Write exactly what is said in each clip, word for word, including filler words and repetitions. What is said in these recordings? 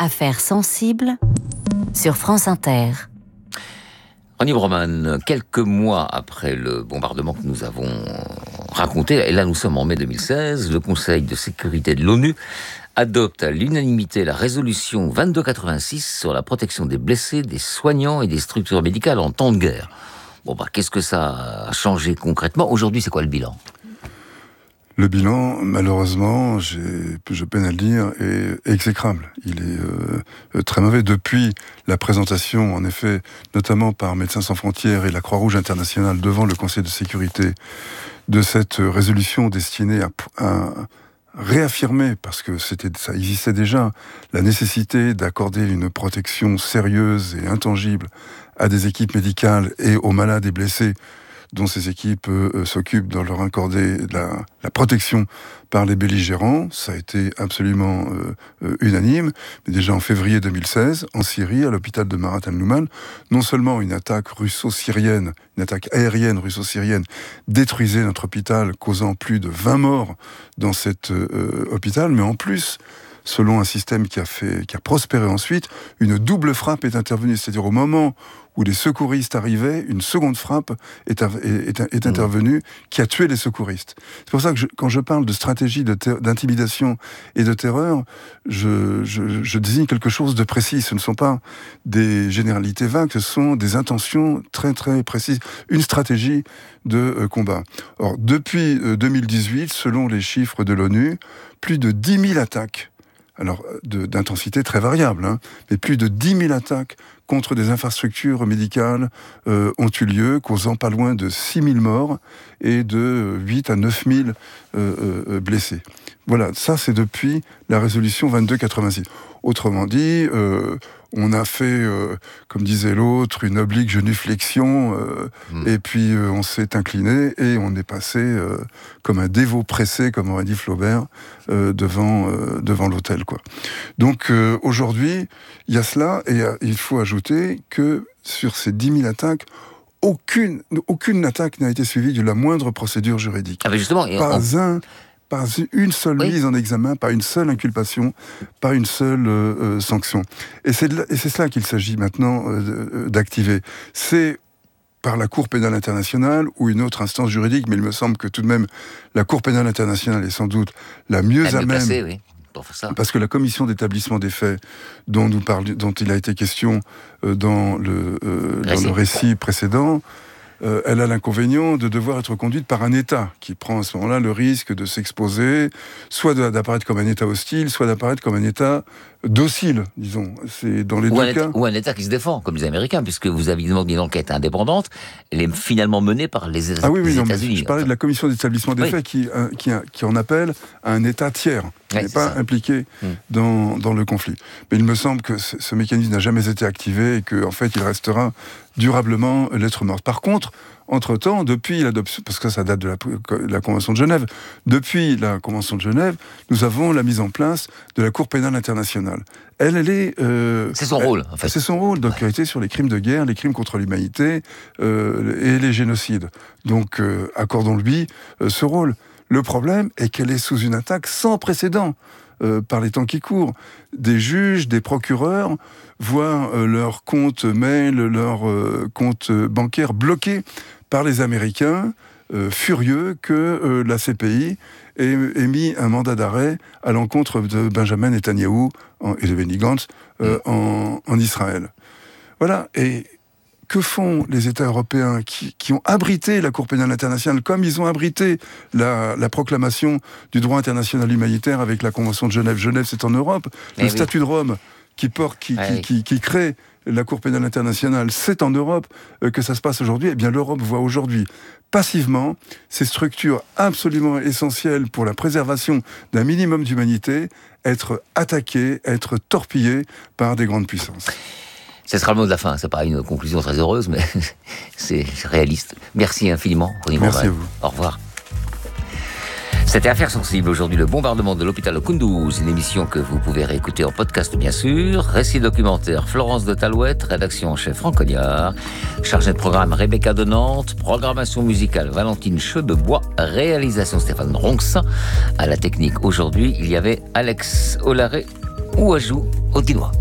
Affaires sensibles sur France Inter. Ronnie Broman, quelques mois après le bombardement que nous avons raconté, et là nous sommes en mai deux mille seize, le Conseil de sécurité de l'ONU adopte à l'unanimité la résolution vingt-deux quatre-vingt-six sur la protection des blessés, des soignants et des structures médicales en temps de guerre. Bon bah qu'est-ce que ça a changé concrètement ? Aujourd'hui, c'est quoi le bilan ? Le bilan, malheureusement, j'ai, je peine à le dire, est exécrable. Il est euh, très mauvais. Depuis la présentation, en effet, notamment par Médecins sans frontières et la Croix-Rouge internationale devant le Conseil de sécurité, de cette résolution destinée à, à réaffirmer, parce que c'était, ça existait déjà, la nécessité d'accorder une protection sérieuse et intangible à des équipes médicales et aux malades et blessés dont ces équipes euh, s'occupent dans leur accorder la, la protection par les belligérants. Ça a été absolument euh, euh, unanime. Mais déjà en février deux mille seize, en Syrie, à l'hôpital de Marat al-Nouman, non seulement une attaque russo-syrienne, une attaque aérienne russo-syrienne détruisait notre hôpital, causant plus de vingt morts dans cet euh, hôpital, mais en plus, selon un système qui a fait, qui a prospéré ensuite, une double frappe est intervenue. C'est-à-dire au moment où les secouristes arrivaient, une seconde frappe est, est, est, est intervenue qui a tué les secouristes. C'est pour ça que je, quand je parle de stratégie de ter- d'intimidation et de terreur, je, je, je désigne quelque chose de précis. Ce ne sont pas des généralités vagues, ce sont des intentions très très précises. Une stratégie de euh, combat. Or, depuis euh, deux mille dix-huit, selon les chiffres de l'ONU, plus de dix mille attaques, alors de, d'intensité très variable, hein, mais plus de dix mille attaques contre des infrastructures médicales euh, ont eu lieu, causant pas loin de six mille morts et de huit à neuf mille euh, euh, blessés. Voilà, ça c'est depuis la résolution vingt-deux quatre-vingt-six. Autrement dit, euh, on a fait, euh, comme disait l'autre, une oblique genuflexion, euh, mmh. et puis euh, on s'est incliné et on est passé euh, comme un dévot pressé, comme aurait dit Flaubert, euh, devant, euh, devant l'autel, quoi. Donc euh, aujourd'hui, il y a cela, et euh, il faut ajouter que sur ces dix mille attaques, aucune, aucune attaque n'a été suivie de la moindre procédure juridique. Ah ben justement, pas on... un... Pas une seule oui. mise en examen, pas une seule inculpation, pas une seule euh, sanction. Et c'est, de, et c'est cela qu'il s'agit maintenant euh, d'activer. C'est par la Cour pénale internationale ou une autre instance juridique, mais il me semble que tout de même la Cour pénale internationale est sans doute la mieux à même, placée, oui, pour faire ça. Parce que la commission d'établissement des faits dont, nous parle, dont il a été question euh, dans, le, euh, dans le récit précédent, Euh, elle a l'inconvénient de devoir être conduite par un État qui prend à ce moment-là le risque de s'exposer, soit d'apparaître comme un État hostile, soit d'apparaître comme un État docile, disons. C'est dans les ou deux un cas. État, ou un État qui se défend, comme les Américains, puisque vous avez demandé une enquête indépendante, elle est finalement menée par les, ah oui, oui, les non, États-Unis. Je parlais de la commission d'établissement des oui. faits qui, euh, qui, qui en appelle à un État tiers, qui oui, n'est pas ça. impliqué mmh. dans, dans le conflit. Mais il me semble que ce, ce mécanisme n'a jamais été activé et qu'en fait, il restera durablement lettre morte. Par contre, entre-temps, depuis l'adoption, parce que ça date de la, de la Convention de Genève, depuis la Convention de Genève, nous avons la mise en place de la Cour pénale internationale. Elle, elle est... Euh, c'est son elle, rôle, en fait. C'est son rôle, d'enquêter ouais. sur les crimes de guerre, les crimes contre l'humanité euh, et les génocides. Donc, euh, accordons-lui euh, ce rôle. Le problème est qu'elle est sous une attaque sans précédent. Euh, par les temps qui courent. Des juges, des procureurs voient euh, leurs comptes mail, leurs euh, comptes bancaires bloqués par les Américains, euh, furieux que euh, la C P I ait émis un mandat d'arrêt à l'encontre de Benjamin Netanyahou en, et de Benny Gantz euh, en, en Israël. Voilà, et que font les États européens qui, qui ont abrité la Cour pénale internationale, comme ils ont abrité la, la proclamation du droit international humanitaire avec la Convention de Genève. Genève, c'est en Europe. Le oui. statut de Rome qui, porte, qui, ouais, qui, oui. qui, qui crée la Cour pénale internationale, c'est en Europe euh, que ça se passe aujourd'hui. Eh bien, l'Europe voit aujourd'hui passivement ces structures absolument essentielles pour la préservation d'un minimum d'humanité être attaquées, être torpillées par des grandes puissances. Ce sera le mot de la fin. C'est pas une conclusion très heureuse, mais c'est réaliste. Merci infiniment, Ronnie Broman. Merci à vous. Au revoir. C'était Affaires sensibles. Aujourd'hui, le bombardement de l'hôpital de Kunduz. Une émission que vous pouvez réécouter en podcast, bien sûr. Récit documentaire, Florence de Talouette. Rédaction en chef, Franck Cognard. Chargé de programme, Rebecca de Nantes. Programmation musicale, Valentine Chaudebois. Réalisation, Stéphane Ronxin. À la technique, aujourd'hui, il y avait Alex Olaré Ouajou. Audinois.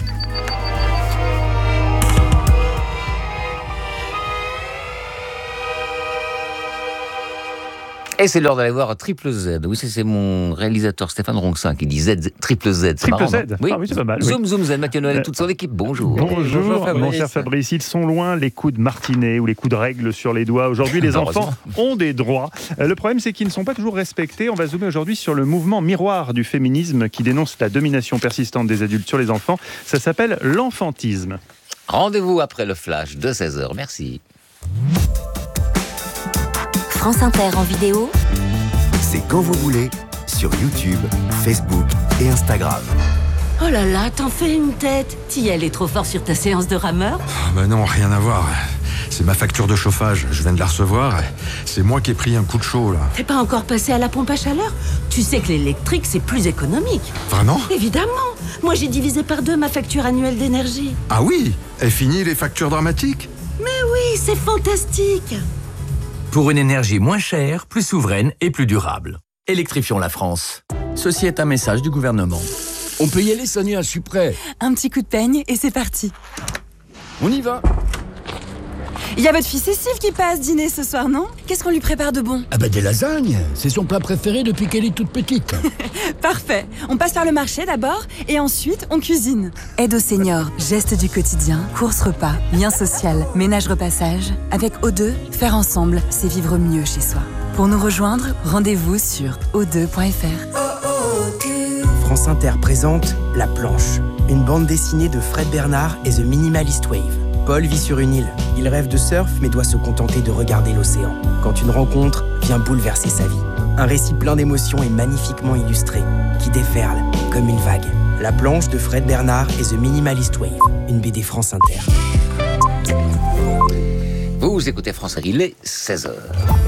Et c'est l'heure d'aller voir Triple Z. Oui, c'est, c'est mon réalisateur Stéphane Ronxin qui dit Z, Triple Z. C'est Triple marrant, Z. non? Oui. Ah oui, c'est pas mal. Zoom, oui. zoom, Z, Mathieu Noël et toute son équipe. Bonjour. Bonjour, Bonjour Fabrice. mon cher Fabrice. Ils sont loin les coups de martinet ou les coups de règle sur les doigts. Aujourd'hui, les enfants ont des droits. Euh, le problème, c'est qu'ils ne sont pas toujours respectés. On va zoomer aujourd'hui sur le mouvement miroir du féminisme qui dénonce la domination persistante des adultes sur les enfants. Ça s'appelle l'enfantisme. Rendez-vous après le flash de seize heures. Merci. France Inter en vidéo. C'est quand vous voulez, sur YouTube, Facebook et Instagram. Oh là là, t'en fais une tête. T'y allais trop fort sur ta séance de rameur. Ah bah non, rien à voir. C'est ma facture de chauffage, je viens de la recevoir. C'est moi qui ai pris un coup de chaud, là. T'es pas encore passé à la pompe à chaleur? Tu sais que l'électrique, c'est plus économique. Vraiment? Évidemment. Moi, j'ai divisé par deux ma facture annuelle d'énergie. Ah oui? Est fini les factures dramatiques? Mais oui, c'est fantastique. Pour une énergie moins chère, plus souveraine et plus durable. Électrifions la France. Ceci est un message du gouvernement. On peut y aller, Sonia, je suis prêt. Un petit coup de peigne et c'est parti. On y va. Il y a votre fille Cécile qui passe dîner ce soir, non? Qu'est-ce qu'on lui prépare de bon? Ah bah des lasagnes. C'est son plat préféré depuis qu'elle est toute petite. Parfait. On passe par le marché d'abord et ensuite on cuisine. Aide aux seniors, gestes du quotidien, courses repas, lien social, ménage repassage. Avec O deux, faire ensemble, c'est vivre mieux chez soi. Pour nous rejoindre, rendez-vous sur o deux point f r. France Inter présente La Planche, une bande dessinée de Fred Bernard et The Minimalist Wave. Paul vit sur une île. Il rêve de surf mais doit se contenter de regarder l'océan. Quand une rencontre vient bouleverser sa vie. Un récit plein d'émotions et magnifiquement illustré, qui déferle comme une vague. La Planche de Fred Bernard et The Minimalist Wave, une B D France Inter. Vous écoutez France Inter, il est seize heures.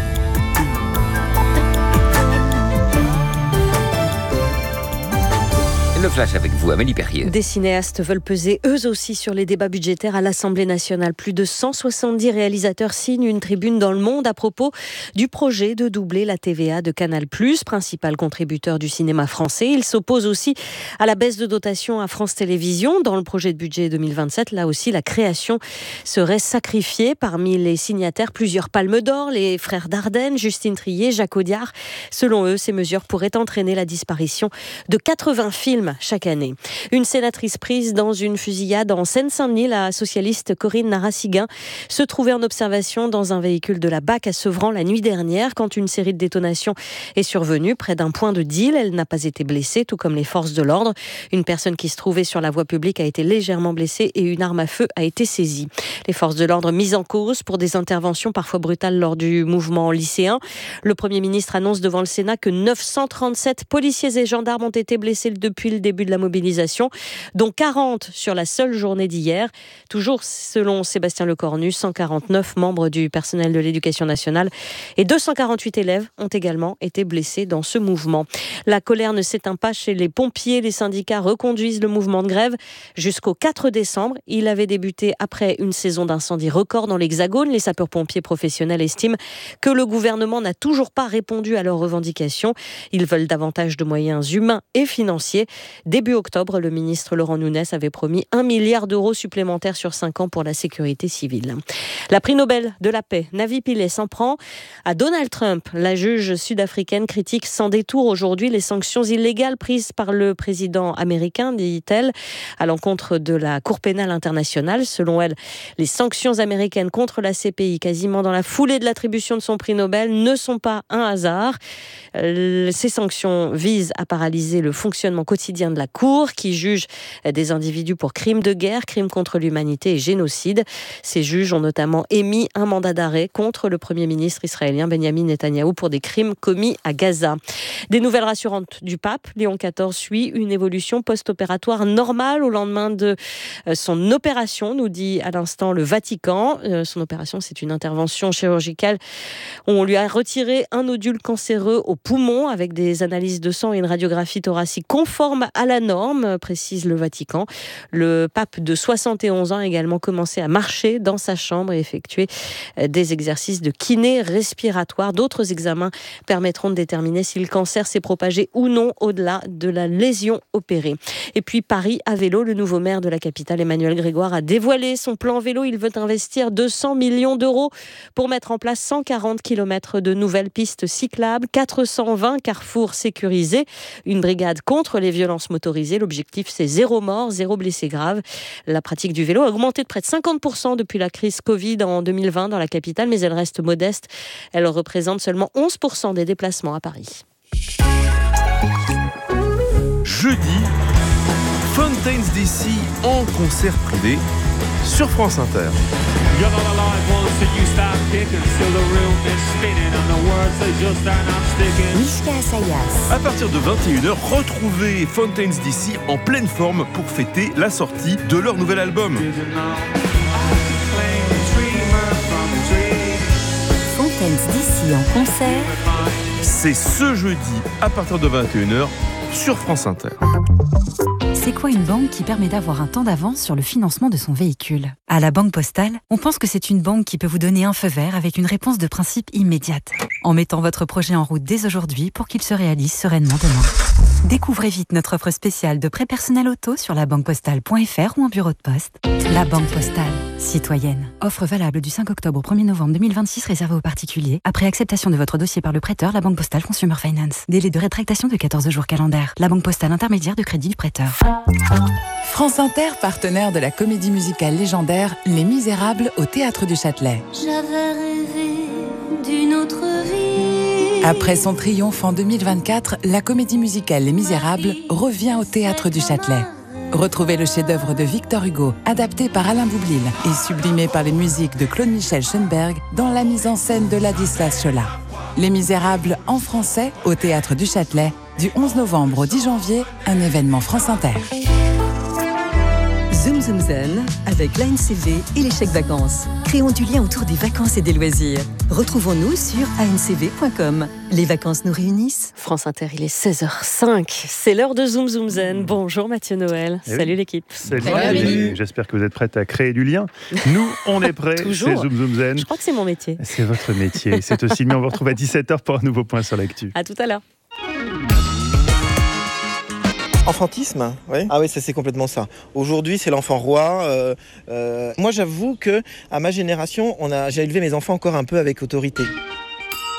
Le flash avec vous, Amélie Perrier. Des cinéastes veulent peser eux aussi sur les débats budgétaires à l'Assemblée nationale. Plus de cent soixante-dix réalisateurs signent une tribune dans Le Monde à propos du projet de doubler la T V A de Canal+, principal contributeur du cinéma français. Ils s'opposent aussi à la baisse de dotation à France Télévisions. Dans le projet de budget deux mille vingt-sept, là aussi, la création serait sacrifiée. Parmi les signataires, plusieurs palmes d'or, les frères Dardenne, Justine Triet, Jacques Audiard. Selon eux, ces mesures pourraient entraîner la disparition de quatre-vingts films chaque année. Une sénatrice prise dans une fusillade en Seine-Saint-Denis, la socialiste Corinne Narassiguin, se trouvait en observation dans un véhicule de la B A C à Sevran la nuit dernière quand une série de détonations est survenue près d'un point de deal. Elle n'a pas été blessée, tout comme les forces de l'ordre. Une personne qui se trouvait sur la voie publique a été légèrement blessée et une arme à feu a été saisie. Les forces de l'ordre mises en cause pour des interventions parfois brutales lors du mouvement lycéen. Le Premier ministre annonce devant le Sénat que neuf cent trente-sept policiers et gendarmes ont été blessés depuis le début de la mobilisation, dont quarante sur la seule journée d'hier. Toujours selon Sébastien Lecornu, cent quarante-neuf membres du personnel de l'éducation nationale et deux cent quarante-huit élèves ont également été blessés dans ce mouvement. La colère ne s'éteint pas chez les pompiers. Les syndicats reconduisent le mouvement de grève jusqu'au quatre décembre. Il avait débuté après une saison d'incendie record dans l'Hexagone. Les sapeurs-pompiers professionnels estiment que le gouvernement n'a toujours pas répondu à leurs revendications. Ils veulent davantage de moyens humains et financiers. Début octobre, le ministre Laurent Nunez avait promis un milliard d'euros supplémentaires sur cinq ans pour la sécurité civile. La prix Nobel de la paix, Navi Pillay, s'en prend à Donald Trump. La juge sud-africaine critique sans détour aujourd'hui les sanctions illégales prises par le président américain, dit-elle, à l'encontre de la Cour pénale internationale. Selon elle, les sanctions américaines contre la C P I, quasiment dans la foulée de l'attribution de son prix Nobel, ne sont pas un hasard. Ces sanctions visent à paralyser le fonctionnement quotidien de la Cour, qui juge des individus pour crimes de guerre, crimes contre l'humanité et génocide. Ces juges ont notamment émis un mandat d'arrêt contre le Premier ministre israélien Benjamin Netanyahou pour des crimes commis à Gaza. Des nouvelles rassurantes du pape. Léon quatorze suit une évolution post-opératoire normale au lendemain de son opération, nous dit à l'instant le Vatican. Son opération, c'est une intervention chirurgicale où on lui a retiré un nodule cancéreux au poumon avec des analyses de sang et une radiographie thoracique conforme à la norme, précise le Vatican. Le pape de soixante et onze ans a également commencé à marcher dans sa chambre et effectuer des exercices de kiné respiratoire. D'autres examens permettront de déterminer si le cancer s'est propagé ou non au-delà de la lésion opérée. Et puis Paris à vélo, le nouveau maire de la capitale Emmanuel Grégoire a dévoilé son plan vélo. Il veut investir deux cents millions d'euros pour mettre en place cent quarante kilomètres de nouvelles pistes cyclables, quatre cent vingt carrefours sécurisés, une brigade contre les violences motorisées. L'objectif, c'est zéro mort, zéro blessé grave. La pratique du vélo a augmenté de près de cinquante pour cent depuis la crise Covid en deux mille vingt dans la capitale, mais elle reste modeste. Elle représente seulement onze pour cent des déplacements à Paris. Jeudi, Fountains D C en concert privé sur France Inter. Mishka Asayas. À partir de vingt et une heures, retrouvez Fountains D C en pleine forme pour fêter la sortie de leur nouvel album. Fountains D C en concert. C'est ce jeudi à partir de vingt et une heures sur France Inter. C'est quoi une banque qui permet d'avoir un temps d'avance sur le financement de son véhicule ? À la Banque Postale, on pense que c'est une banque qui peut vous donner un feu vert avec une réponse de principe immédiate, en mettant votre projet en route dès aujourd'hui pour qu'il se réalise sereinement demain. Découvrez vite notre offre spéciale de prêt personnel auto sur la banque postale point f r ou en bureau de poste. La Banque Postale, citoyenne. Offre valable du cinq octobre au premier novembre deux mille vingt-six réservée aux particuliers. Après acceptation de votre dossier par le prêteur, la Banque Postale Consumer Finance. Délai de rétractation de quatorze jours calendaires. La Banque Postale intermédiaire de crédit du prêteur. France Inter, partenaire de la comédie musicale légendaire Les Misérables au Théâtre du Châtelet. J'avais rêvé d'une autre vie. Après son triomphe en deux mille vingt-quatre, la comédie musicale Les Misérables revient au Théâtre du Châtelet. Retrouvez le chef-d'œuvre de Victor Hugo, adapté par Alain Boublil et sublimé par les musiques de Claude-Michel Schoenberg dans la mise en scène de Ladislas Chola. Les Misérables en français au Théâtre du Châtelet, du onze novembre au dix janvier, un événement France Inter. Zoom Zoom Zen avec l'A N C V et les chèques vacances. Créons du lien autour des vacances et des loisirs. Retrouvons-nous sur a n c v point com. Les vacances nous réunissent. France Inter, il est seize heures cinq. C'est l'heure de Zoom Zoom Zen. Bonjour Mathieu Noël. Et Salut oui. l'équipe. Salut. Salut. J'espère que vous êtes prête à créer du lien. Nous, on est prêts. Toujours. C'est Zoom Zoom Zen. Je crois que c'est mon métier. C'est votre métier. C'est aussi le mien. On vous retrouve à dix-sept heures pour un nouveau point sur l'actu. À tout à l'heure. Enfantisme, oui. Ah oui, ça c'est complètement ça. Aujourd'hui, c'est l'enfant roi. Euh, euh, moi, j'avoue que à ma génération, on a, j'ai élevé mes enfants encore un peu avec autorité.